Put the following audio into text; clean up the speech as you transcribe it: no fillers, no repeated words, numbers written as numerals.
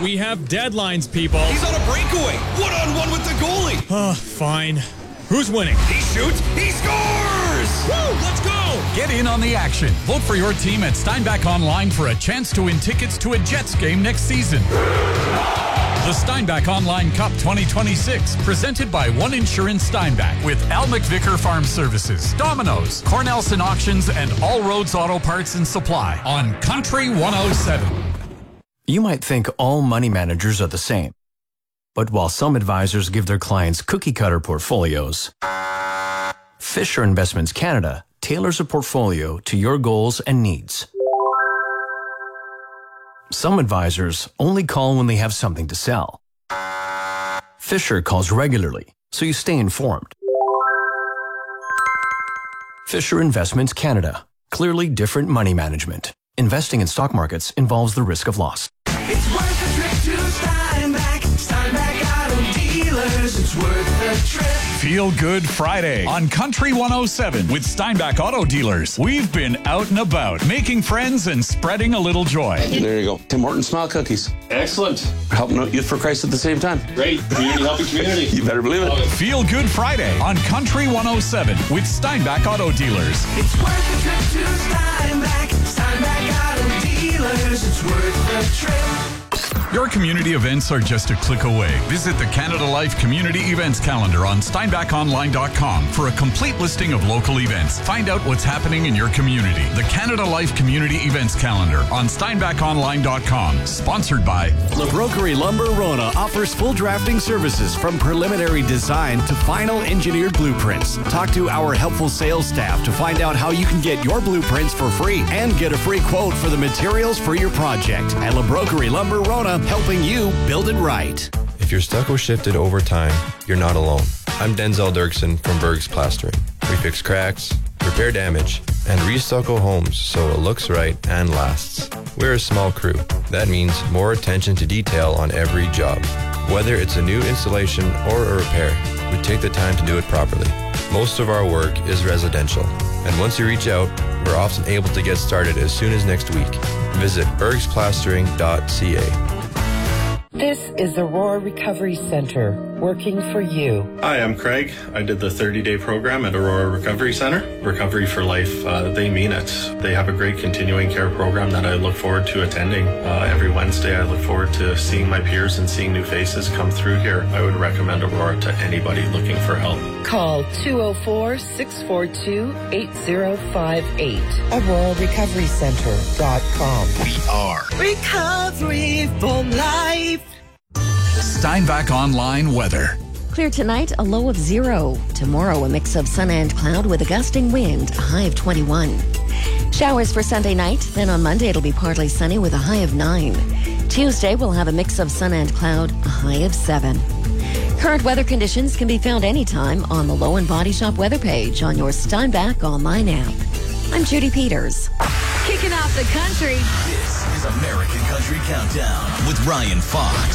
We have deadlines, people. He's on a breakaway. One-on-one with the goalie. Fine. Who's winning? He shoots. He scores! Woo! Let's go! Get in on the action. Vote for your team at Steinbach Online for a chance to win tickets to a Jets game next season. The Steinbach Online Cup 2026, presented by One Insurance Steinbach with Al McVicker Farm Services, Domino's, Cornelson Auctions, and All Roads Auto Parts and Supply on Country 107. You might think all money managers are the same. But while some advisors give their clients cookie-cutter portfolios, Fisher Investments Canada tailors a portfolio to your goals and needs. Some advisors only call when they have something to sell. Fisher calls regularly, so you stay informed. Fisher Investments Canada. Clearly different money management. Investing in stock markets involves the risk of loss. It's worth a trip to Steinbach. Steinbach Auto Dealers. It's worth the trip. Feel Good Friday on Country 107 with Steinbach Auto Dealers. We've been out and about, making friends and spreading a little joy. There you go. Tim Hortons Smile Cookies. Excellent. Helping out Youth for Christ at the same time. Great. Community helping community. You better believe it. Feel Good Friday on Country 107 with Steinbach Auto Dealers. It's worth the trip to Steinbach. Steinbach Auto Dealers. It's worth the trip. Your community events are just a click away. Visit the Canada Life Community Events calendar on steinbachonline.com for a complete listing of local events. Find out what's happening in your community. The Canada Life Community Events calendar on steinbachonline.com. Sponsored by LaBrokery Lumber Rona offers full drafting services from preliminary design to final engineered blueprints. Talk to our helpful sales staff to find out how you can get your blueprints for free and get a free quote for the materials for your project. At LaBrokery Lumber Rona, helping you build it right. If your stucco shifted over time, you're not alone. I'm Denzel Dirksen from Berg's Plastering. We fix cracks, repair damage, and restucco homes so it looks right and lasts. We're a small crew. That means more attention to detail on every job. Whether it's a new installation or a repair, we take the time to do it properly. Most of our work is residential, and once you reach out, we're often able to get started as soon as next week. Visit bergsplastering.ca. This is Aurora Recovery Center, working for you. Hi, I'm Craig. I did the 30-day program at Aurora Recovery Center. Recovery for Life, they mean it. They have a great continuing care program that I look forward to attending. Every Wednesday, I look forward to seeing my peers and seeing new faces come through here. I would recommend Aurora to anybody looking for help. Call 204-642-8058. AuroraRecoveryCenter.com. We are Recovery for Life. Steinbach Online weather. Clear tonight, a low of 0. Tomorrow, a mix of sun and cloud with a gusting wind, a high of 21. Showers for Sunday night. Then on Monday, it'll be partly sunny with a high of 9. Tuesday, we'll have a mix of sun and cloud, a high of 7. Current weather conditions can be found anytime on the Low and Body Shop weather page on your Steinbach Online app. I'm Judy Peters. Kicking off the country. This is American Country Countdown with Ryan Fox.